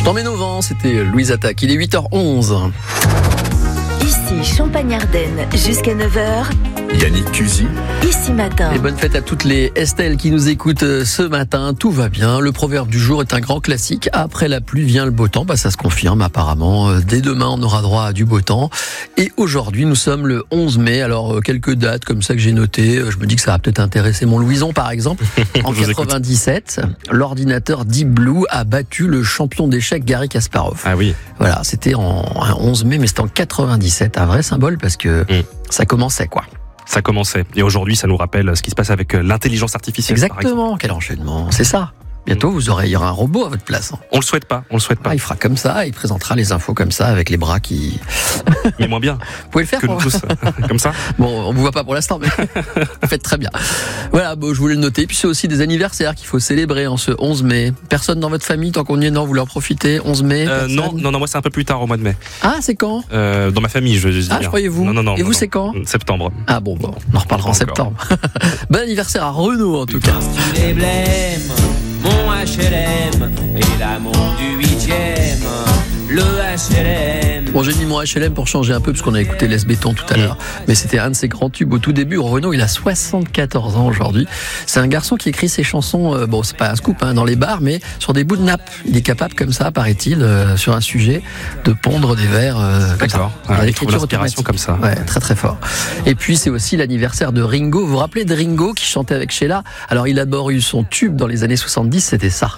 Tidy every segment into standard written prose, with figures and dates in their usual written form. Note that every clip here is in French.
Dans mes novembre, c'était Louise Attaque. Il est 8h11. Ici Champagne-Ardenne jusqu'à 9h. Yannick Cusy. Ici Matin. Et bonne fête à toutes les Estelle qui nous écoutent ce matin. Tout va bien. Le proverbe du jour est un grand classique. Après la pluie vient le beau temps. Ça se confirme apparemment. Dès demain, on aura droit à du beau temps. Et aujourd'hui, nous sommes le 11 mai. Alors, quelques dates comme ça que j'ai notées. Je me dis que ça va peut-être intéresser mon Louison, par exemple. En 97, l'ordinateur Deep Blue a battu le champion d'échecs Garry Kasparov. Ah oui. Voilà, c'était en 11 mai, mais c'était en 97. Un vrai symbole parce que ça commençait, quoi. Ça commençait. Et aujourd'hui, ça nous rappelle ce qui se passe avec l'intelligence artificielle. Exactement, quel enchaînement. C'est ça. Bientôt, il y aura un robot à votre place. On le souhaite pas. Ah, il fera comme ça, il présentera les infos comme ça, avec les bras qui... Mais moins bien. Vous pouvez le faire que nous tous, comme ça. Bon, on vous voit pas pour l'instant, mais vous faites très bien. Voilà, je voulais le noter. Puis c'est aussi des anniversaires qu'il faut célébrer en ce 11 mai. Personne dans votre famille, tant qu'on y est, non, vous leur profitez, 11 mai non, moi c'est un peu plus tard, au mois de mai. Ah, c'est quand Dans ma famille, je veux dire. Ah, je croyais vous. Non. Et vous, c'est quand Septembre. Ah bon, on en reparlera en septembre. Bon anniversaire à Renaud, en tout cas. Tu les blêmes, mon HLM et l'amour du 8e, le HLM. Bon, j'ai mis mon HLM pour changer un peu parce qu'on a écouté Les Béton tout à l'heure, mais c'était un de ses grands tubes au tout début. Renaud, il a 74 ans aujourd'hui. C'est un garçon qui écrit ses chansons, bon, c'est pas un scoop dans les bars, mais sur des bouts de nappe. Il est capable comme ça, paraît-il, sur un sujet, de pondre des vers comme ça. L'écriture automatique comme ça. Ouais, très très fort. Et puis c'est aussi l'anniversaire de Ringo. Vous vous rappelez de Ringo qui chantait avec Sheila? Alors il a d'abord eu son tube dans les années 70, c'était ça.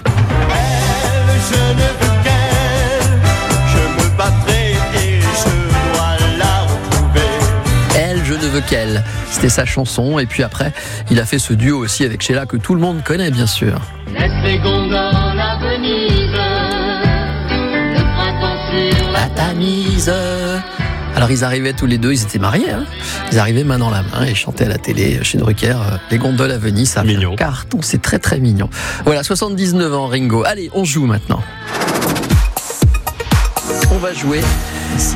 Je ne veux qu'elle. C'était sa chanson. Et puis après, il a fait ce duo aussi avec Sheila que tout le monde connaît, bien sûr. Laisse les gondoles à Venise, le printemps sur la Tamise. Alors ils arrivaient tous les deux, ils étaient mariés. Ils arrivaient main dans la main et chantaient à la télé chez Drucker. Les gondoles à Venise, ça fait un carton. C'est très très mignon. Voilà, 79 ans Ringo. Allez, on joue maintenant. On va jouer ici.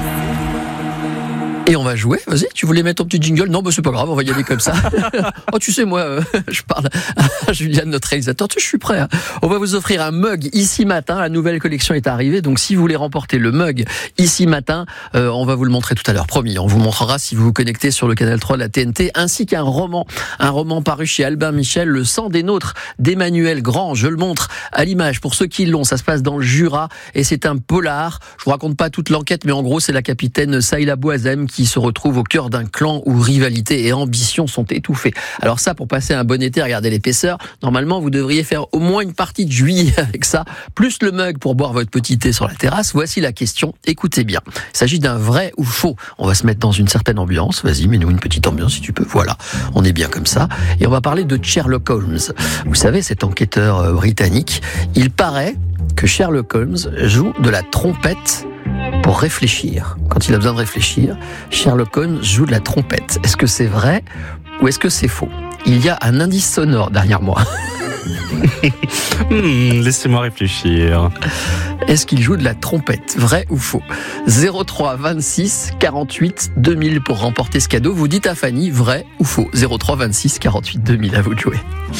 Et on va jouer, vas-y, tu voulais mettre ton petit jingle? Non, c'est pas grave, on va y aller comme ça. Oh, tu sais, moi, je parle à Juliane, notre réalisateur, je suis prêt. On va vous offrir un mug Ici Matin, la nouvelle collection est arrivée, donc si vous voulez remporter le mug Ici Matin, on va vous le montrer tout à l'heure, promis. On vous montrera si vous vous connectez sur le canal 3 de la TNT, ainsi qu'un roman paru chez Albin Michel, Le sang des nôtres, d'Emmanuel Grand. Je le montre à l'image pour ceux qui l'ont, ça se passe dans le Jura, et c'est un polar. Je vous raconte pas toute l'enquête, mais en gros, c'est la capitaine Saïla Bouazem qui se retrouve au cœur d'un clan où rivalité et ambition sont étouffées. Alors ça, pour passer un bon été, regardez l'épaisseur, normalement vous devriez faire au moins une partie de juillet avec ça, plus le mug pour boire votre petit thé sur la terrasse. Voici la question, écoutez bien. Il s'agit d'un vrai ou faux. On va se mettre dans une certaine ambiance, vas-y, mets-nous une petite ambiance si tu peux, voilà, on est bien comme ça. Et on va parler de Sherlock Holmes. Vous savez, cet enquêteur britannique, il paraît que Sherlock Holmes joue de la trompette pour réfléchir. Quand il a besoin de réfléchir, Sherlock Holmes joue de la trompette. Est-ce que c'est vrai ou est-ce que c'est faux? Il y a un indice sonore derrière moi. Laissez-moi réfléchir. Est-ce qu'il joue de la trompette? Vrai ou faux? 03 26 48 2000 pour remporter ce cadeau. Vous dites à Fanny, vrai ou faux? 03 26 48 2000, à vous de jouer.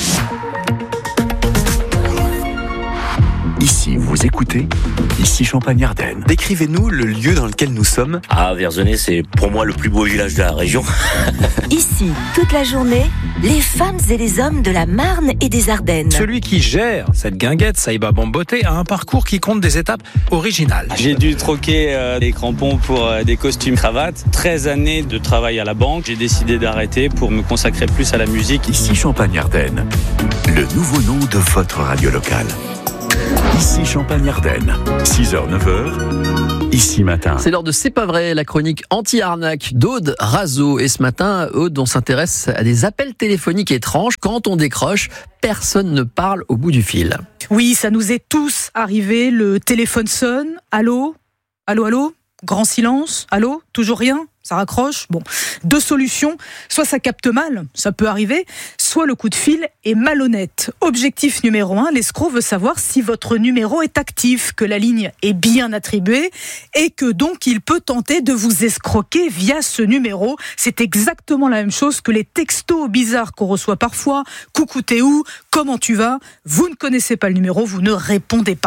Ici, vous écoutez Ici Champagne-Ardenne. Décrivez-nous le lieu dans lequel nous sommes. Ah, Verzenay, c'est pour moi le plus beau village de la région. Ici, toute la journée, les femmes et les hommes de la Marne et des Ardennes. Celui qui gère cette guinguette, Saïba Bamboté, a un parcours qui compte des étapes originales. J'ai dû troquer des crampons pour des costumes cravates. 13 années de travail à la banque. J'ai décidé d'arrêter pour me consacrer plus à la musique. Ici Champagne-Ardenne, le nouveau nom de votre radio locale. Ici Champagne-Ardenne, 6h, 9h, Ici Matin. C'est l'heure de C'est pas vrai, la chronique anti-arnaque d'Aude Razo. Et ce matin, Aude, on s'intéresse à des appels téléphoniques étranges. Quand on décroche, personne ne parle au bout du fil. Oui, ça nous est tous arrivé. Le téléphone sonne. Allô? Allô, allô? Grand silence. Allô? Toujours rien? Ça raccroche. Bon, deux solutions. Soit ça capte mal, ça peut arriver, soit le coup de fil est malhonnête. Objectif numéro 1, l'escroc veut savoir si votre numéro est actif, que la ligne est bien attribuée et que donc il peut tenter de vous escroquer via ce numéro. C'est exactement la même chose que les textos bizarres qu'on reçoit parfois. Coucou, t'es où? Comment tu vas? Vous ne connaissez pas le numéro, vous ne répondez pas.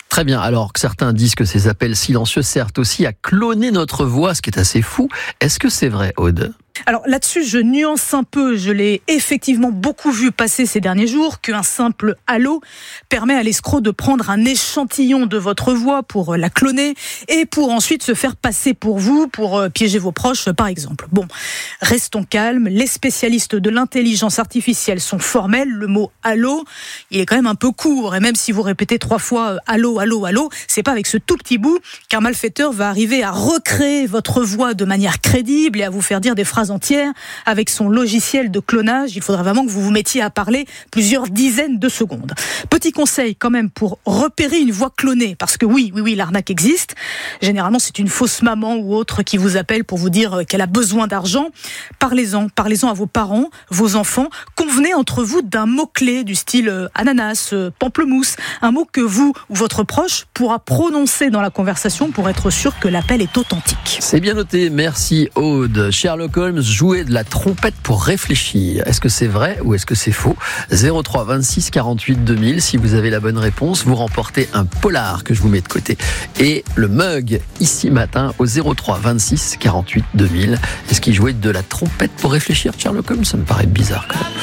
Très bien. Alors que certains disent que ces appels silencieux servent aussi à cloner notre voix, ce qui est assez fou. Est-ce que c'est vrai, Aude ? Alors là-dessus, je nuance un peu, je l'ai effectivement beaucoup vu passer ces derniers jours, qu'un simple allô permet à l'escroc de prendre un échantillon de votre voix pour la cloner et pour ensuite se faire passer pour vous, pour piéger vos proches par exemple. Bon, restons calmes, les spécialistes de l'intelligence artificielle sont formels, le mot allô, il est quand même un peu court et même si vous répétez 3 fois allô, allô, allô, c'est pas avec ce tout petit bout qu'un malfaiteur va arriver à recréer votre voix de manière crédible et à vous faire dire des phrases entière avec son logiciel de clonage. Il faudrait vraiment que vous vous mettiez à parler plusieurs dizaines de secondes. Petit conseil quand même pour repérer une voix clonée, parce que oui, l'arnaque existe. Généralement, c'est une fausse maman ou autre qui vous appelle pour vous dire qu'elle a besoin d'argent. Parlez-en à vos parents, vos enfants. Convenez entre vous d'un mot-clé du style ananas, pamplemousse, un mot que vous ou votre proche pourra prononcer dans la conversation pour être sûr que l'appel est authentique. C'est bien noté, merci Aude. Sherlock Holmes jouait de la trompette pour réfléchir. Est-ce que c'est vrai ou est-ce que c'est faux ? 03 26 48 2000. Si vous avez la bonne réponse, vous remportez un polar que je vous mets de côté. Et le mug ici matin au 03 26 48 2000. Est-ce qu'il jouait de la trompette pour réfléchir, Sherlock Holmes ? Ça me paraît bizarre quand même.